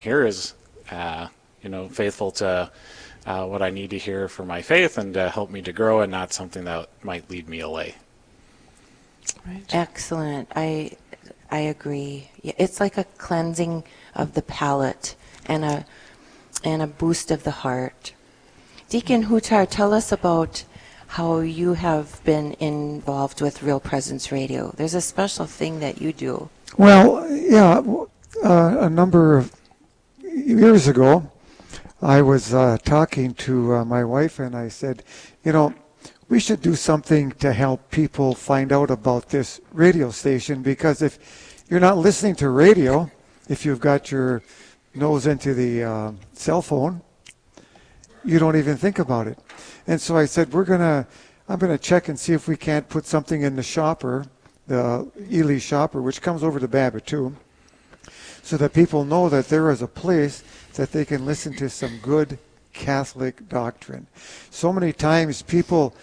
here is, faithful to what I need to hear for my faith and to help me to grow, and not something that might lead me away. Right. Excellent. I agree. It's like a cleansing of the palate and a boost of the heart. Deacon Hutar, tell us about how you have been involved with Real Presence Radio. There's a special thing that you do. Well, yeah, a number of years ago, I was talking to my wife, and I said, we should do something to help people find out about this radio station, because if you're not listening to radio, if you've got your nose into the cell phone, you don't even think about it. And so I said, I'm gonna check and see if we can't put something in the shopper, the Ely shopper, which comes over to Babbitt too, so that people know that there is a place that they can listen to some good Catholic doctrine. So many times people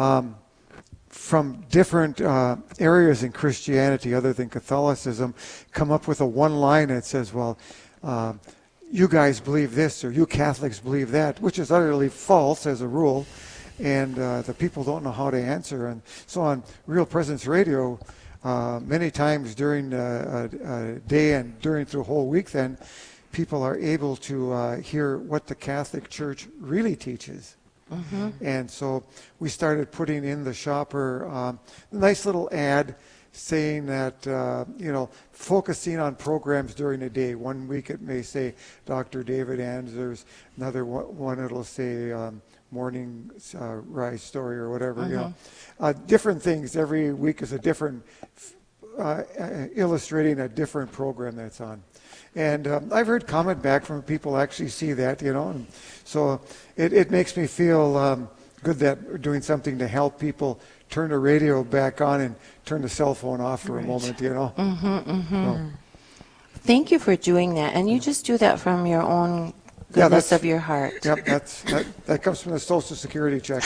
from different areas in Christianity other than Catholicism come up with a one line that says, well, you guys believe this, or you Catholics believe that, which is utterly false as a rule, and the people don't know how to answer. And so on Real Presence Radio, many times during a day and during the whole week, then people are able to hear what the Catholic Church really teaches. Mm-hmm. And so we started putting in the shopper a nice little ad saying that, focusing on programs during the day. One week it may say Dr. David Anders, another one it'll say Morning Rise Story or whatever. Different things. Every week is a different, illustrating a different program that's on. And I've heard comment back from people actually see that, and so it makes me feel good that we're doing something to help people turn the radio back on and turn the cell phone off for a moment, Mm-hmm, mm-hmm. So. Thank you for doing that. And you just do that from your own goodness of your heart. Yep, that comes from the Social Security check.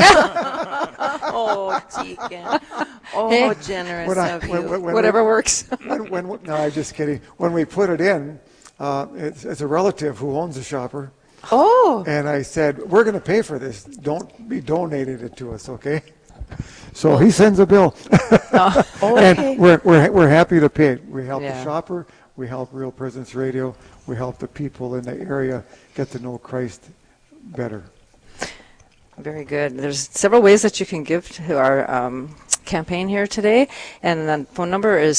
Oh, Deacon. Oh, generous of you. Whatever works. No, I'm just kidding. When we put it in, it's a relative who owns the shopper. Oh. And I said, we're going to pay for this. Don't be donating it to us, okay? So he sends a bill. Okay. And we're happy to pay. We help the shopper. We help Real Presence Radio. We help the people in the area get to know Christ better. Very good. There's several ways that you can give to our campaign here today, and the phone number is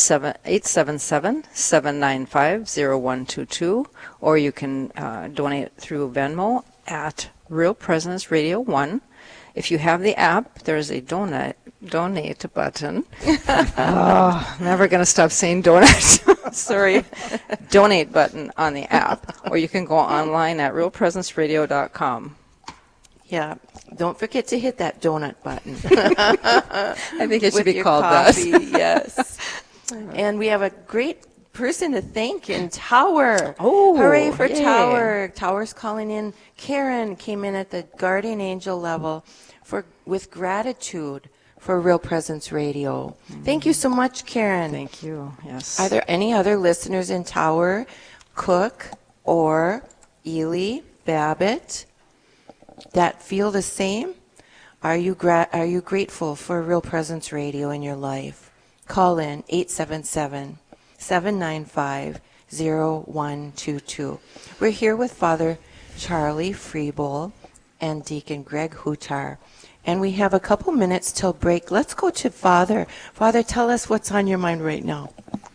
877-795-0122, or you can donate through Venmo at Real Presence Radio 1. If you have the app, there's a donate button. Never going to stop saying donate. Sorry. Donate button on the app, or you can go online at realpresenceradio.com. Yeah, don't forget to hit that donut button. I think it should be called coffee, that. Yes. And we have a great person to thank in Tower. Oh, hooray for yay. Tower. Tower's calling in. Karen came in at the guardian angel level with gratitude for Real Presence Radio. Thank you so much, Karen. Thank you. Yes. Are there any other listeners in Tower, Cook, or Ely, Babbitt, that feel the same? Are you grateful for Real Presence Radio in your life? Call in 877-795-0122. We're here with Father Charlie Freebowl and Deacon Greg Hutar, and we have a couple minutes till break. Let's go to Father. Father, tell us what's on your mind right now.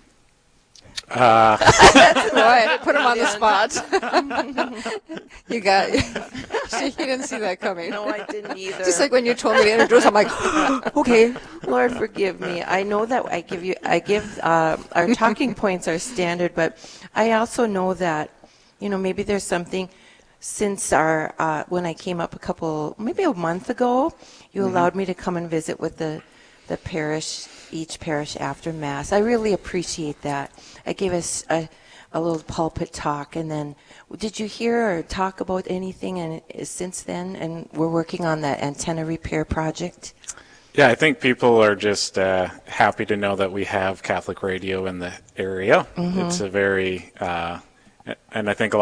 Boy, put him on the spot. You didn't see that coming. No, I didn't either. Just like when you told me to introduce, I'm like, okay. Lord, forgive me. I know that I give our talking points are standard, but I also know that, maybe there's something since when I came up maybe a month ago, you allowed me to come and visit with the parish, each parish after Mass. I really appreciate that. I gave us a little pulpit talk, and then did you hear or talk about anything since then? And we're working on that antenna repair project. Yeah, I think people are just happy to know that we have Catholic radio in the area. Mm-hmm. It's a very And I think a